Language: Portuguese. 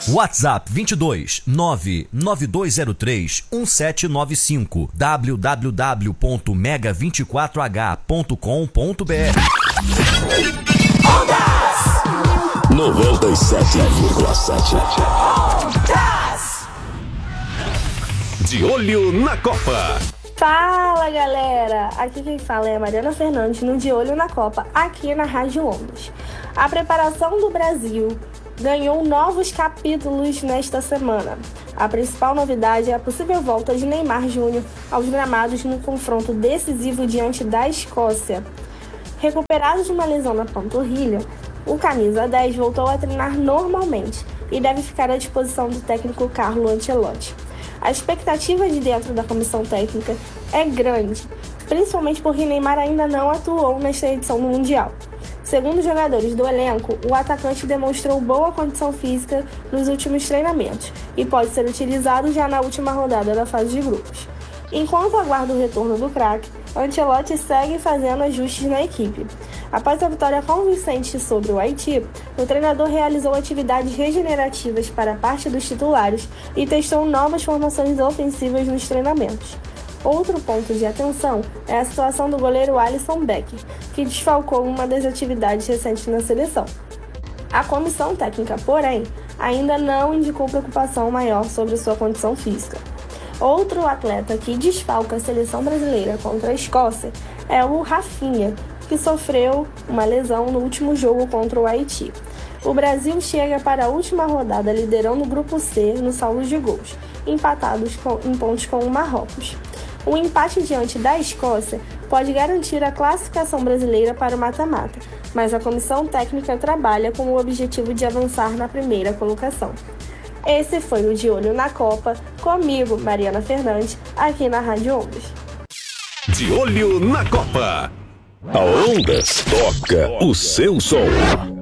WhatsApp 22 99203 1795 www.mega24h.com.br 97,7. De olho na Copa. Fala galera, aqui quem fala é a Mariana Fernandes no De Olho na Copa, aqui na Rádio Ondas. A preparação do Brasil ganhou novos capítulos nesta semana. A principal novidade é a possível volta de Neymar Júnior aos gramados no confronto decisivo diante da Escócia. Recuperado de uma lesão na panturrilha, o camisa 10 voltou a treinar normalmente e deve ficar à disposição do técnico Carlo Ancelotti. A expectativa de dentro da comissão técnica é grande, principalmente porque Neymar ainda não atuou nesta edição do Mundial. Segundo os jogadores do elenco, o atacante demonstrou boa condição física nos últimos treinamentos e pode ser utilizado já na última rodada da fase de grupos. Enquanto aguarda o retorno do craque, Ancelotti segue fazendo ajustes na equipe. Após a vitória convincente sobre o Haiti, o treinador realizou atividades regenerativas para parte dos titulares e testou novas formações ofensivas nos treinamentos. Outro ponto de atenção é a situação do goleiro Alisson Becker, que desfalcou uma das atividades recentes na seleção. A comissão técnica, porém, ainda não indicou preocupação maior sobre sua condição física. Outro atleta que desfalca a seleção brasileira contra a Escócia é o Rafinha, que sofreu uma lesão no último jogo contra o Haiti. O Brasil chega para a última rodada liderando o grupo C no saldo de gols, empatados em pontos com o Marrocos. O empate diante da Escócia pode garantir a classificação brasileira para o mata-mata, mas a comissão técnica trabalha com o objetivo de avançar na primeira colocação. Esse foi o De Olho na Copa, comigo, Mariana Fernandes, aqui na Rádio Ondas. De Olho na Copa. A Ondas toca o seu som.